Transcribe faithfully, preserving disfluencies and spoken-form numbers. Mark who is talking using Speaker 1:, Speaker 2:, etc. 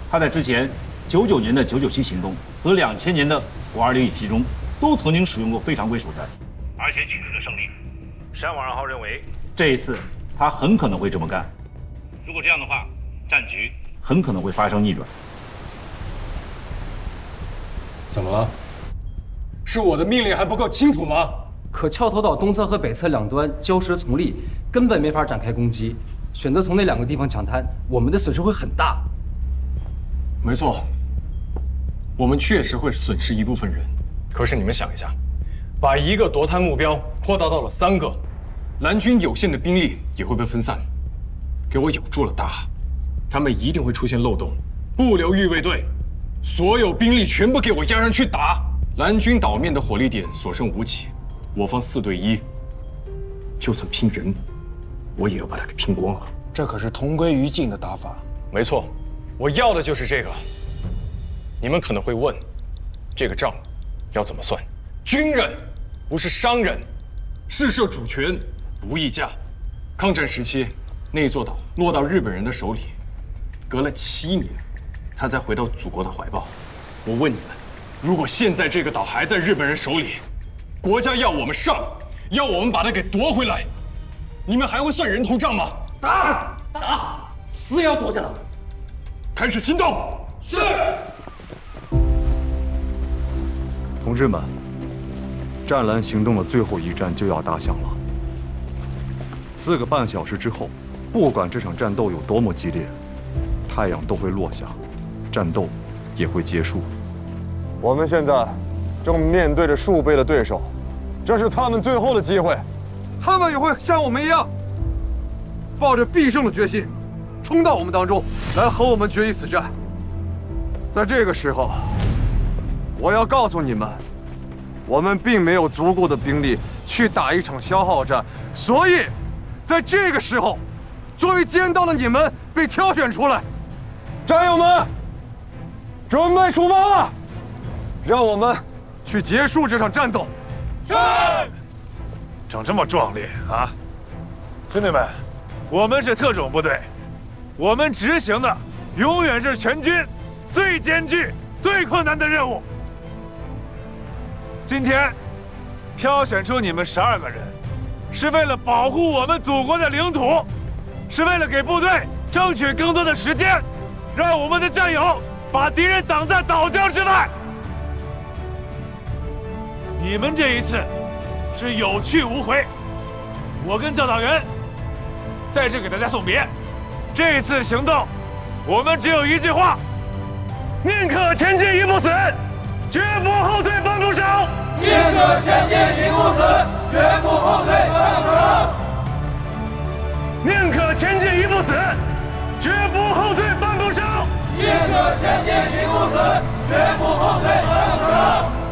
Speaker 1: 他在之前九九年的九九七行动和两千年的五二零一集中，都曾经使用过非常规手段，而且取得了胜利。山王二号认为，这一次他很可能会这么干。如果这样的话，战局很可能会发生逆转。
Speaker 2: 怎么了？是我的命令还不够清楚吗？
Speaker 3: 可翘头岛东侧和北侧两端礁石丛立，根本没法展开攻击。选择从那两个地方抢滩，我们的损失会很大。
Speaker 2: 没错，我们确实会损失一部分人。可是你们想一下，把一个夺滩目标扩大到了三个，蓝军有限的兵力也会被分散。给我咬住了大，他们一定会出现漏洞，不留预备队，所有兵力全部给我压上去打。蓝军岛面的火力点所剩无几，我方四对一，就算拼人，我也要把它给拼光了。
Speaker 4: 这可是同归于尽的打法。
Speaker 2: 没错，我要的就是这个。你们可能会问，这个账要怎么算？军人不是商人，试射主权不议价。抗战时期，那座岛落到日本人的手里，隔了七年，他才回到祖国的怀抱。我问你们，如果现在这个岛还在日本人手里，国家要我们上，要我们把它给夺回来，你们还会算人头账吗？
Speaker 3: 打打，死也要夺下来！
Speaker 2: 开始行动！是。
Speaker 5: 同志们，战蓝行动的最后一战就要打响了。四个半小时之后，不管这场战斗有多么激烈，太阳都会落下，战斗也会结束。我们现在正面对着数倍的对手，这是他们最后的机会，他们也会像我们一样，抱着必胜的决心，冲到我们当中来和我们决一死战。在这个时候，我要告诉你们，我们并没有足够的兵力去打一场消耗战，所以，在这个时候，作为尖刀的你们被挑选出来。战友们，准备出发了！让我们去结束这场战斗。是。
Speaker 6: 整这么壮烈啊！兄弟们，我们是特种部队，我们执行的永远是全军最艰巨、最困难的任务。今天挑选出你们十二个人，是为了保护我们祖国的领土，是为了给部队争取更多的时间，让我们的战友把敌人挡在岛礁之外。你们这一次是有去无回，我跟教导员在这给大家送别。这一次行动，我们只有一句话：宁可前进一步死，绝不后退半步少。
Speaker 7: 宁可前进一步死，绝不后退半步少。
Speaker 6: 宁可前进一步死，绝不后退半步少。
Speaker 7: 宁可前进一步死，绝不后退